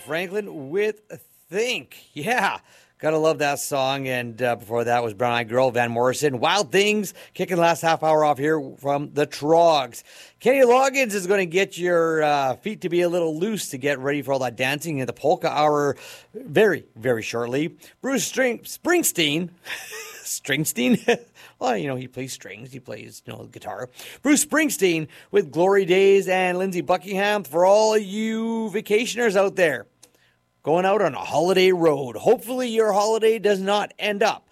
Franklin with Think. Yeah. Gotta love that song. And before that was Brown Eyed Girl, Van Morrison. Wild Things, kicking the last half hour off here from the Trogs. Kenny Loggins is going to get your feet to be a little loose to get ready for all that dancing in the polka hour very, very shortly. Bruce Springsteen. Springsteen? Well, he plays strings. He plays, guitar. Bruce Springsteen with Glory Days and Lindsey Buckingham for all you vacationers out there going out on a holiday road. Hopefully your holiday does not end up